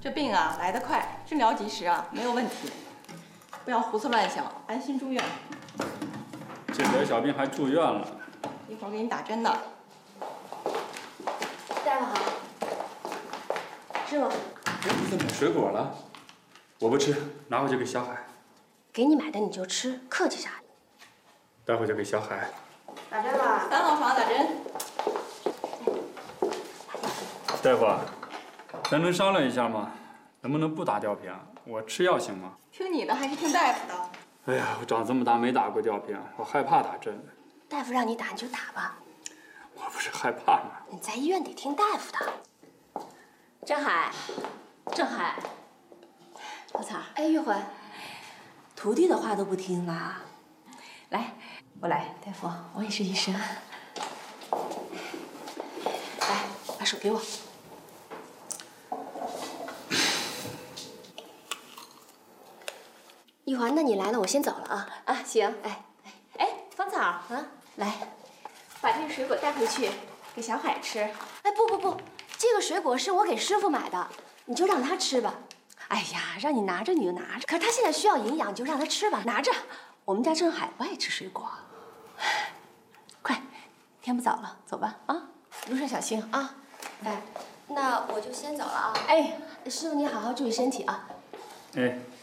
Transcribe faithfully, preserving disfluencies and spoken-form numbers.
这病啊来得快，治疗及时啊，没有问题。不要胡思乱想，安心住院。 这点小病还住院了？ 一会儿给你打针呢。 大夫好，师傅。 哎，你怎么买水果了？我不吃，拿回去给小海。 给你买的你就吃，客气啥？ 带回去给小海。 打针了。 三号房打针。 大夫，咱能商量一下吗？能不能不打吊瓶？我吃药行吗？ 听你的还是听大夫的？ 哎呀，我长这么大没打过吊瓶，我害怕打针。 大夫让你打你就打吧。 我不是害怕吗？ 你在医院得听大夫的。郑海，郑海， 老草， 哎，玉环， 徒弟的话都不听了。来，我来，大夫，我也是医生。来，把手给我。 玉环，那你来了，我先走了啊。 啊，行。 哎， 哎，芳草啊， 来，把这个水果带回去给小海吃。 哎，不不不，这个水果是我给师傅买的，你就让他吃吧。 哎呀，让你拿着你就拿着。 可是他现在需要营养，你就让他吃吧。 拿着，我们家郑海不爱吃水果。快，天不早了，走吧啊！路上小心啊！ 哎，那我就先走了啊。 哎， 师傅你好好注意身体啊。 哎。